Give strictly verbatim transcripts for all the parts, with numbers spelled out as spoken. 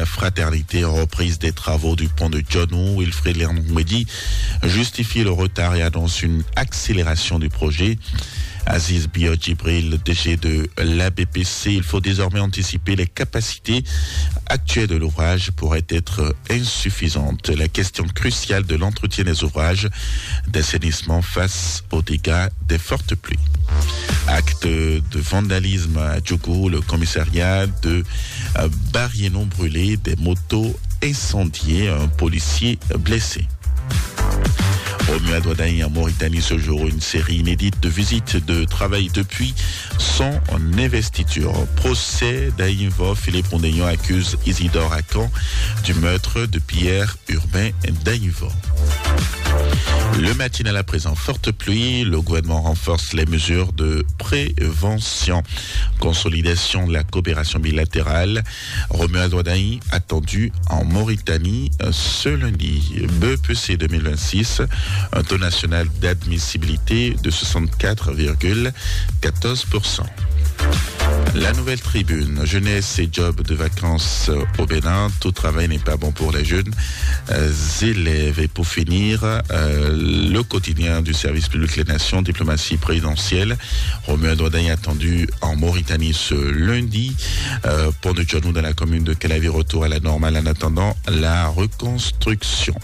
la fraternité, reprise des travaux du pont de Djonou. Wilfried Lermouedi justifie le retard et annonce une accélération du projet. Aziz Bio-Djibril, le D G de l'A B P C, il faut désormais anticiper les capacités actuelles de l'ouvrage pourraient être insuffisantes. La question cruciale de l'entretien des ouvrages d'assainissement face aux dégâts des fortes pluies. Acte de vandalisme à Djougou, le commissariat de Bariénon brûlé, des motos incendiées, un policier blessé. Au Muadouadaï en Mauritanie ce jour, une série inédite de visites de travail depuis son investiture. Procès d'Aïnvo, Philippe Rondaignon accuse Isidore Akan du meurtre de Pierre Urbain d'Aïnvo. Le matinal à présent, forte pluie, le gouvernement renforce les mesures de prévention. Consolidation de la coopération bilatérale. Romuald Ouadaï attendu en Mauritanie ce lundi. B P C deux mille vingt-six, un taux national d'admissibilité de soixante-quatre virgule quatorze pour cent. La nouvelle tribune, jeunesse et job de vacances au Bénin, tout travail n'est pas bon pour les jeunes euh, élèves. Et pour finir, euh, le quotidien du service public Les Nations, diplomatie présidentielle. Romuald Ouadaï attendu en Mauritanie ce lundi. Euh, pont de Djonou dans la commune de Calavi, retour à la normale en attendant la reconstruction.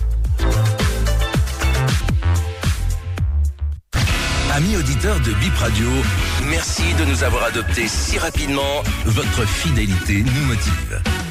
Amis auditeurs de Bip Radio, merci de nous avoir adoptés si rapidement. Votre fidélité nous motive.